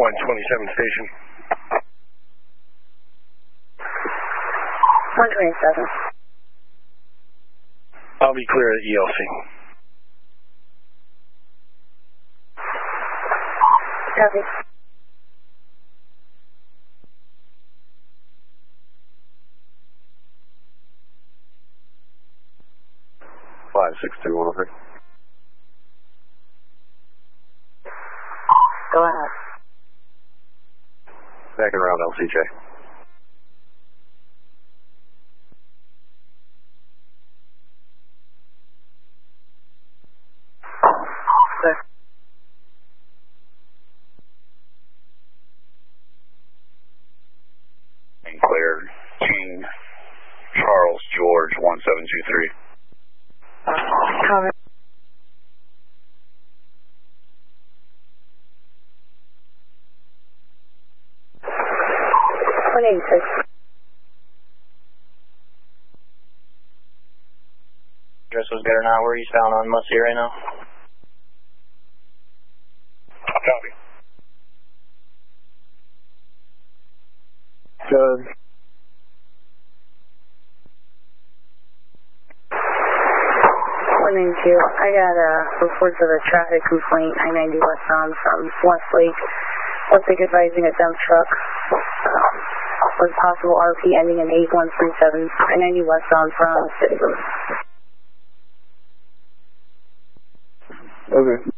127 station. 127. I'll be clear at ELC. Copy. Five 62103. Go ahead. Back and around LCJ. Sir. And clear. King Charles George 1723. Cover. Address was good or not? Where are you found on Must See right now? Copy. Good. 192. I got reports of a traffic complaint, I-90 westbound from Westlake. Looks like advising a dump truck with possible RP ending in 8137. I-90 westbound from City. Okay.